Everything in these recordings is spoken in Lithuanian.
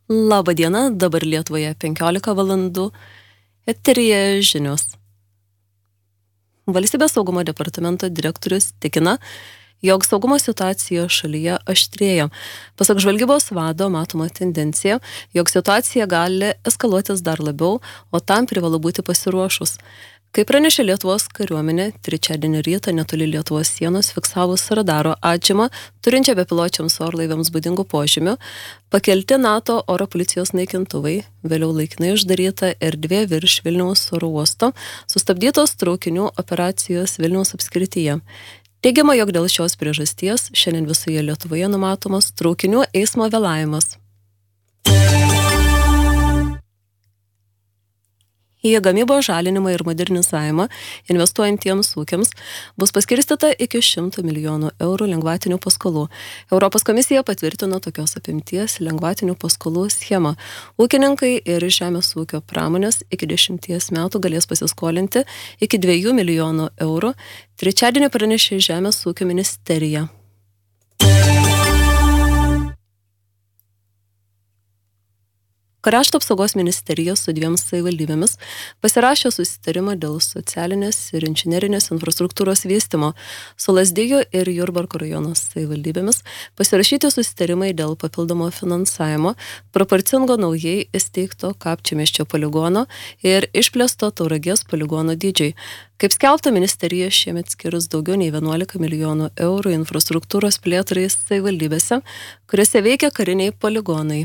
Labą dieną, dabar Lietuvoje 15 valandų. Eteryje žinios. Valstybės saugumo departamento direktorius tikina, jog saugumo situacija šalyje aštrėja. Pasak žvalgybos vado matoma tendencija, jog situacija gali eskaluotis dar labiau, o tam privalu būti pasiruošus. Kaip pranešė Lietuvos kariuomenė, trečiadienį rytą netoli Lietuvos sienos fiksavus radaro atžymą, turinčią bepiločiams orlaiviams būdingų požymių, pakelti NATO oro policijos naikintuvai, vėliau laikinai uždaryta erdvė virš Vilniaus oro uosto, sustabdytos traukinių operacijos Vilniaus apskrityje. Teigiama, jog dėl šios priežasties šiandien visoje Lietuvoje numatomas traukinių eismo vėlavimas. Į gamybos žalinimą ir modernizavimą investuojantiems ūkiams bus paskirstyta iki 100 milijonų eurų lengvatinių paskolų. Europos komisija patvirtino tokios apimties lengvatinių paskolų schemą. Ūkininkai ir žemės ūkio pramonės iki 10 metų galės pasiskolinti iki 2 milijonų eurų. Trečiadienį pranešė Žemės ūkio ministerija. Krašto apsaugos ministerija su 2 savivaldybėmis pasirašė susitarimą dėl socialinės ir inžinerinės infrastruktūros vystymo. Su Lazdijų ir Jurbarko rajono savivaldybėmis pasirašyti susitarimai dėl papildomo finansavimo, proporcingo naujai įsteigto Kapčiamiesčio poligono ir išplėsto Tauragės poligono dydžiai. Kaip skelbta, ministerija šiemet skirs daugiau nei 11 milijonų eurų infrastruktūros plėtrai savivaldybėse, kuriuose veikia kariniai poligonai.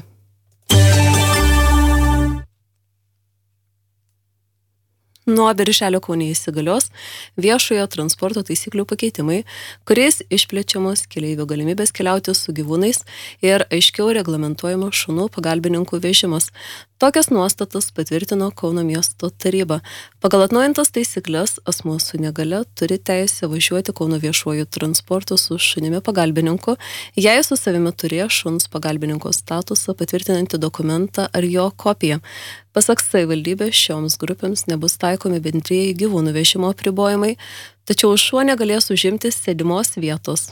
Nuo birželio Kaune įsigalios viešojo transporto taisyklių pakeitimai, kuriais išplečiamos keleivių galimybės keliauti su gyvūnais ir aiškiau reglamentuojama šunų pagalbininkų vežimas. Tokias nuostatas patvirtino Kauno miesto taryba. Pagal atnaujintas taisyklės asmuo su negale turi teisę važiuoti Kauno viešuoju transportu su šunimi pagalbininku, jei su savimi turėjo šuns pagalbininko statusą patvirtinantį dokumentą ar jo kopiją. Pasak savivaldybės, šioms grupėms nebus taikomi bendrieji gyvūnų vežimo apribojimai, tačiau šuo negalės užimti sėdimos vietos.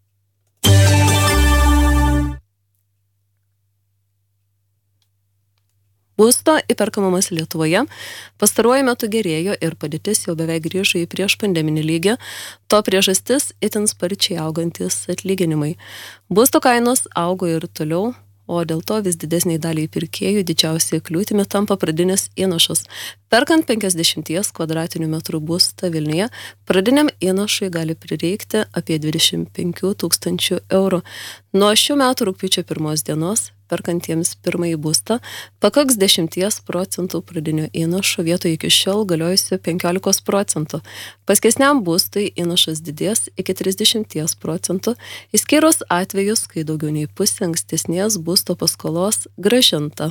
Būsto įperkamumas Lietuvoje pastaruoju metu gerėjo ir padėtis jau beveik grįžo į prieš pandeminį lygį. To priežastis itin sparčiai augantis atlyginimai. Būsto kainos augo ir toliau, o dėl to vis didesniai daliai pirkėjų didžiausiai kliūtimi tampa pradinis įnašas. Perkant 50 kvadratinių metrų būstą Vilniuje, pradiniam įnašui gali prireikti apie 25 000 eurų. Nuo šių metų rugpjūčio 1 dienos perkantiems pirmąjį būstą pakaks 10% pradinio įnašo vietoje iki šiol galiojusio 15%. Paskesniam būstui įnašas didės iki 30%, išskyrus atvejus, kai daugiau nei pusė ankstesnės būsto paskolos grąžinta.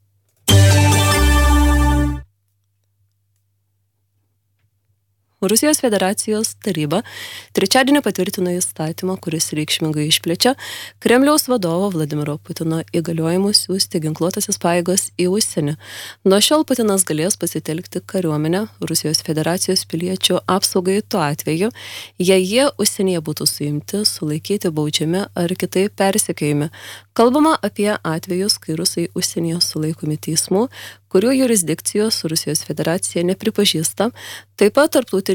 Rusijos federacijos taryba trečiadienį patvirtino įstatymą, kuris reikšmingai išplečia Kremliaus vadovo Vladimiro Putino įgaliojimus siųsti ginkluotąsias pajėgas į užsienį. Nuo šiol Putinas galės pasitelkti kariuomenę Rusijos federacijos piliečių apsaugai tuo atveju, jei jie užsienyje būtų suimti, sulaikyti, baudžiami ar kitaip persekiojami. Kalbama apie atvejus, kai rusai užsienyje sulaikomi teismų, kurių jurisdikcijos Rusijos federacija nepripažįsta, taip pat tarptautinių